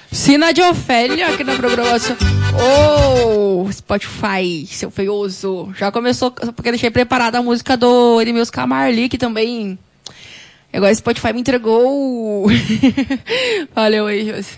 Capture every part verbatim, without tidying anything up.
Sina de Ofélia aqui na programação. Oh, Spotify, seu feioso. Já começou, porque deixei preparada a música do Edmilson Camarli, que também... Agora o Spotify me entregou. Valeu aí, Josi.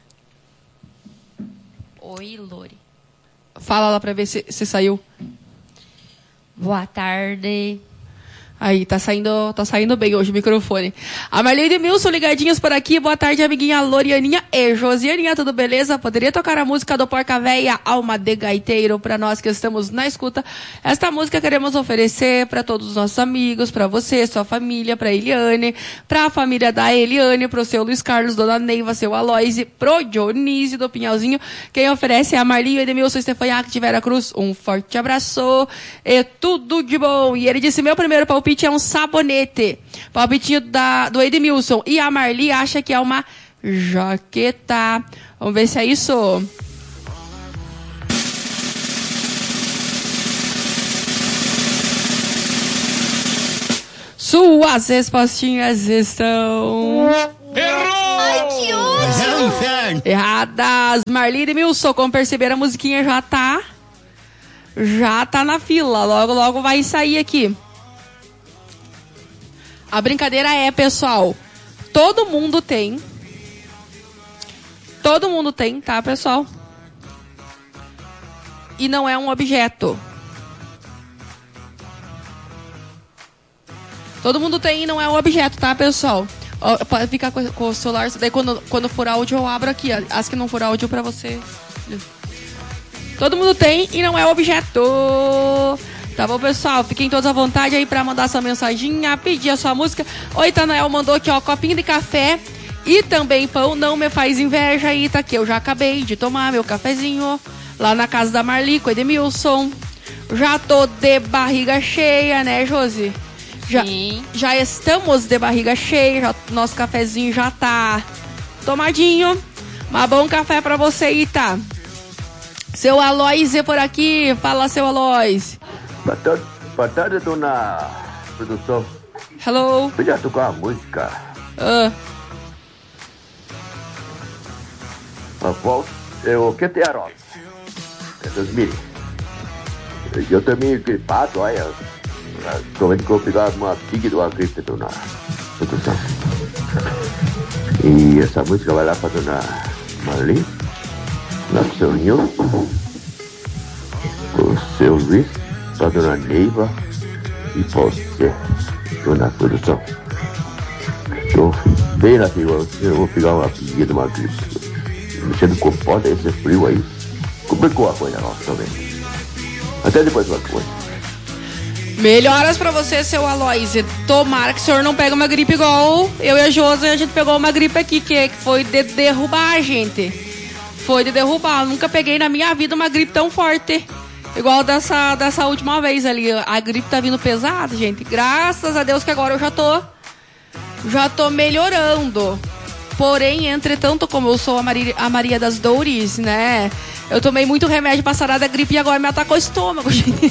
Oi, Lori. Fala lá pra ver se, se saiu. Boa tarde. Aí, tá saindo, tá saindo bem hoje o microfone. A Marlene Milson, ligadinhos por aqui. Boa tarde, amiguinha Lorianinha e Josianinha, tudo beleza? Poderia tocar a música do Porca Véia, Alma de Gaiteiro, pra nós que estamos na escuta. Esta música queremos oferecer pra todos os nossos amigos, pra você, sua família, pra Eliane, pra família da Eliane, pro seu Luiz Carlos, dona Neiva, seu Aloise, pro Dionísio do Pinhalzinho. Quem oferece é a Marlinho Edmilson Stefanhac de Vera Cruz. Um forte abraço e tudo de bom. E ele disse, meu primeiro palpite é um sabonete. Palpitinho da, do Edmilson. E a Marli acha que é uma jaqueta. Vamos ver se é isso. Suas respostinhas estão... Errou! Ai, que ódio! Erradas. Marli Edmilson, como perceberam, a musiquinha já tá... Já tá na fila. Logo, logo vai sair aqui. A brincadeira é, pessoal, todo mundo tem. Todo mundo tem, tá, pessoal? E não é um objeto. Todo mundo tem e não é um objeto, tá, pessoal? Ó, pode ficar com, com o celular, daí quando, quando for áudio eu abro aqui. As que não for áudio pra você. Todo mundo tem e não é objeto. Tá bom, pessoal? Fiquem todos à vontade aí pra mandar sua mensaginha, pedir a sua música. O Itanael mandou aqui, ó, copinho de café e também pão. Não me faz inveja aí, tá aqui. Eu já acabei de tomar meu cafezinho lá na casa da Marli, com o Edmilson. Já tô de barriga cheia, né, Josi? Já, Sim. Já estamos de barriga cheia, já, nosso cafezinho já tá tomadinho. Mas bom café pra você, Ita. Seu Aloys por aqui. Fala, seu Aloys. Boa tarde, boa tarde, dona produção. Hello. Podia tocar uma música. Uh. A volta, eu que te arroz. Vocês mirem. Eu também gripado, olha. Provavelmente que eu vou pegar uma tigre de uma gripe, dona produção. E essa música vai lá pra dona Marli, lá com o seu Nil, com o seu Luiz, pra dona Neiva e você, dona produção. Tô bem na fila, eu vou pegar uma piguinha de uma gripe. Mexendo com pó, esse frio aí. Complicou a coisa nossa também. Até depois uma coisa. Melhoras pra você, seu Aloys. Tomara que o senhor não pegue uma gripe igual eu e a Josi, a gente pegou uma gripe aqui, que foi de derrubar a gente. Foi de derrubar. Eu nunca peguei na minha vida uma gripe tão forte. Igual dessa, dessa última vez ali. A gripe tá vindo pesada, gente. Graças a Deus que agora eu já tô... Já tô melhorando. Porém, entretanto, como eu sou a Maria, a Maria das Dores, né? Eu tomei muito remédio pra sarar da gripe e agora me atacou o estômago, gente.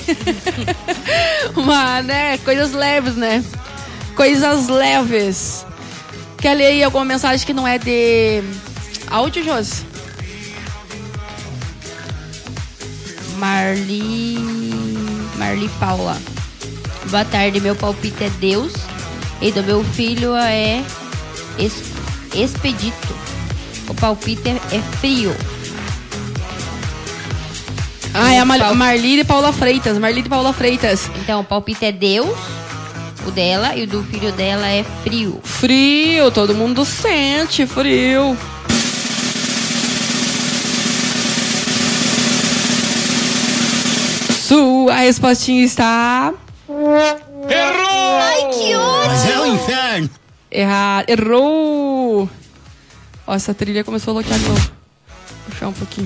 Mas, né? Coisas leves, né? Coisas leves. Quer ler aí alguma mensagem que não é de áudio, Josi? Marli... Marli Paula. Boa tarde, meu palpite é Deus. E do meu filho é es... Expedito. O palpite é, é frio. Ah, é a Mar- Marli de Paula Freitas. Marli de Paula Freitas. Então, o palpite é Deus, o dela, e o do filho dela é frio. Frio, todo mundo sente frio. Sua respostinha está... Errou! Ai, que ódio! Mas é o inferno. Errado. Errou! Ó, essa trilha começou a bloquear de novo. Vou puxar um pouquinho.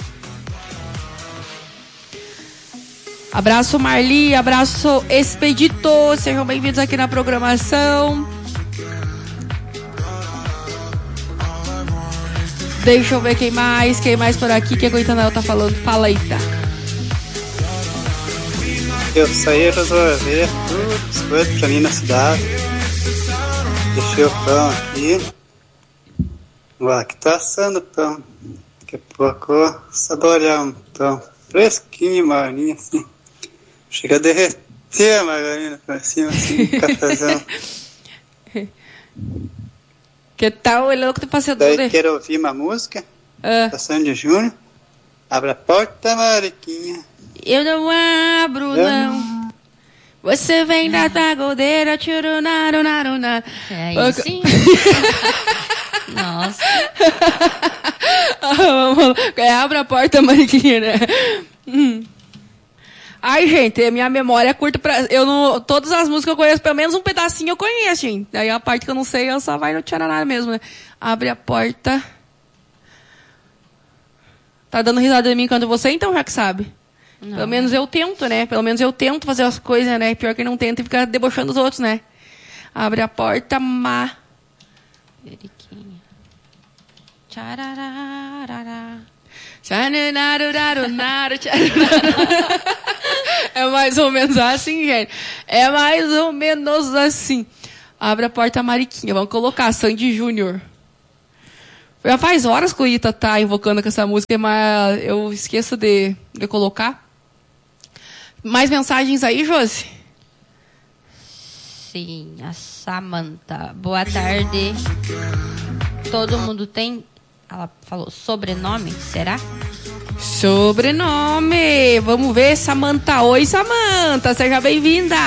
Abraço, Marli. Abraço, Expedito. Sejam bem-vindos aqui na programação. Deixa eu ver quem mais. Quem mais por aqui? O que a Itanael tá falando? Fala aí, tá? Eu saí resolver tudo, as coisas pra mim na cidade. Deixei o pão aqui. Agora que tá assando pão. Daqui a pouco saborear um pão fresquinho, margarina, assim. Chega a derreter a margarina pra cima, assim, um cafezão. Que tal ele louco de passeador? Daí quero ouvir uma música Ah. da Sandy Júnior. Abre a porta, Mariquinha. Eu não abro, não. Você vem da pagodeira, tchurunarunaruna. Aí Ok. sim. Nossa. Vamos lá. É, abre a porta, Mariquinha, né? Hum. Ai, gente, a minha memória é curta pra... Eu não... Todas as músicas eu conheço, pelo menos um pedacinho eu conheço, gente. Daí a parte que eu não sei, eu só vai no tcharaná mesmo, né? Abre a porta. Tá dando risada de mim enquanto você, então, já que sabe? Não. Pelo menos eu tento, né? Pelo menos eu tento fazer as coisas, né? Pior que não tenta e fica debochando os outros, né? Abre a porta, ma... Periquinha. Tcharararará. Tchananarunarunaru, tchananaru. É mais ou menos assim, gente. É mais ou menos assim. Abre a porta, Mariquinha. Vamos colocar Sandy Júnior. Já faz horas que o Ita tá invocando com essa música, mas eu esqueço de, de colocar. Mais mensagens aí, Josi? Sim, a Samantha. Boa tarde. Todo mundo tem... Ela falou sobrenome, será? Sobrenome. Vamos ver, Samantha. Oi, Samantha. Seja bem-vinda.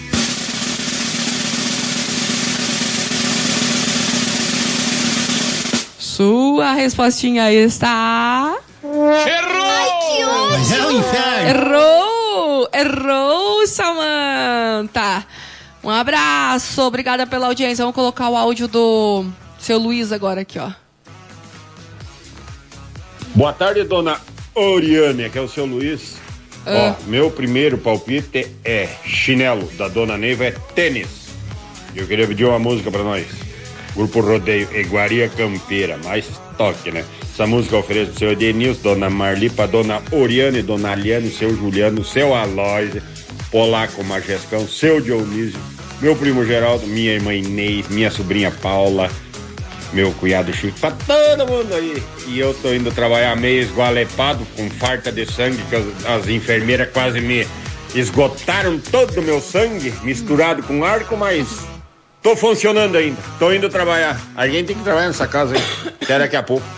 Sua respostinha está... Errou! Mas é o inferno. Errou! Errou, Samantha. Um abraço. Obrigada pela audiência. Vamos colocar o áudio do seu Luiz agora aqui, ó. Boa tarde, dona Oriane, que é o seu Luiz. Ah. Ó, meu primeiro palpite é chinelo, da dona Neiva é tênis. Eu queria pedir uma música pra nós. Grupo Rodeio, Iguaria Campeira, mais toque, né? Essa música eu ofereço pro seu Edenilson, dona Marli, pra dona Oriane, dona Aliane, seu Juliano, seu Aloysio, Polaco Majescão, seu Dionísio, meu primo Geraldo, minha irmã Inês, minha sobrinha Paula, meu cunhado Chico, pra todo mundo aí. E eu tô indo trabalhar meio esgualepado, com farta de sangue, que as, as enfermeiras quase me esgotaram todo o meu sangue, misturado com arco, mas tô funcionando ainda. Tô indo trabalhar. Alguém tem que trabalhar nessa casa aí. Até daqui a pouco.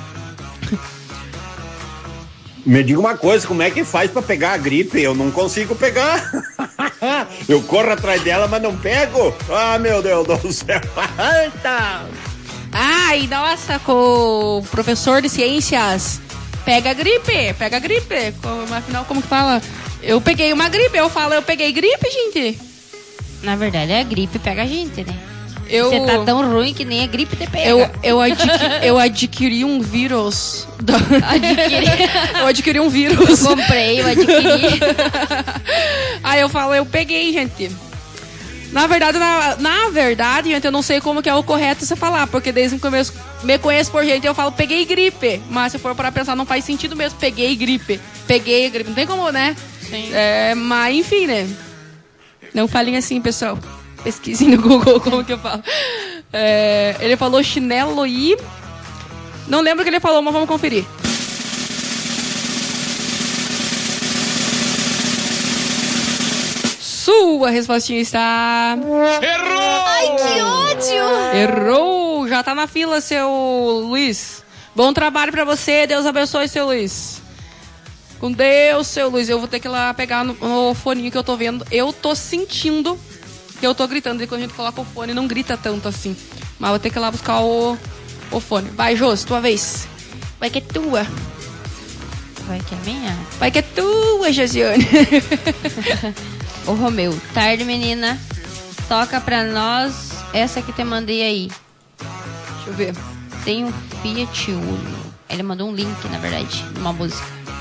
Me diga uma coisa, como é que faz pra pegar a gripe? Eu não consigo pegar. Eu corro atrás dela, mas não pego. Ah, meu Deus do céu. Eita! Ai, nossa, com o professor de ciências. Pega gripe, pega gripe. Como- Afinal, como que fala? Eu peguei uma gripe. Eu falo, eu peguei gripe, gente. Na verdade, a gripe pega a gente, né? Eu... Você tá tão ruim que nem a gripe te pega. Eu, eu, adqui- eu adquiri um vírus. da- Adquiri. Eu adquiri um vírus. Eu comprei, eu adquiri. Aí eu falo, eu peguei, gente. Na verdade, na, na verdade, gente, eu não sei como que é o correto você falar, porque desde o começo me conheço por gente, eu falo, peguei gripe. Mas se for para pensar, não faz sentido mesmo, peguei gripe. Peguei gripe, não tem como, né? Sim. É, mas enfim, né? Não falem assim, pessoal. Pesquisem no Google como que eu falo. É, ele falou chinelo e... Não lembro o que ele falou, mas vamos conferir. Sua respostinha está... Errou! Ai, que ódio! Errou! Já tá na fila, seu Luiz. Bom trabalho pra você. Deus abençoe, seu Luiz. Com Deus, seu Luiz. Eu vou ter que ir lá pegar no, no foninho que eu tô vendo. Eu tô sentindo que eu tô gritando. E quando a gente coloca o fone, não grita tanto assim. Mas vou ter que ir lá buscar o, o fone. Vai, Josi, tua vez. Vai que é tua. Vai que é minha? Vai que é tua, Josiane. Ô, Romeu, tarde, menina. Toca pra nós essa que te mandei aí. Deixa eu ver. Tem um Fiat Uno. Ele mandou um link, na verdade, numa música.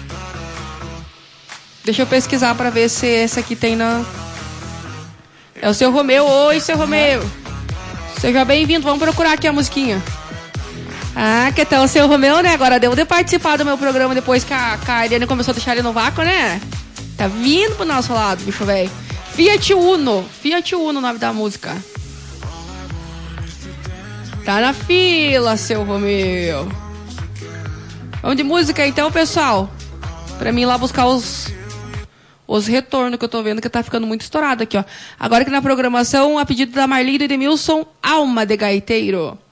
Deixa eu pesquisar pra ver se esse aqui tem na... É o seu Romeu. Oi, seu Romeu. Seja bem-vindo. Vamos procurar aqui a musiquinha. Ah, que tal o seu Romeu, né? Agora deu de participar do meu programa depois que a, que a Ariane começou a deixar ele no vácuo, né? Tá vindo pro nosso lado, bicho velho. Fiat Uno. Fiat Uno, o nome da música. Tá na fila, seu Romeu. Vamos de música então, pessoal. Pra mim ir lá buscar os, os retornos que eu tô vendo que tá ficando muito estourado aqui, ó. Agora que na programação, a pedido da Marli e do Edmilson, Alma de Gaiteiro.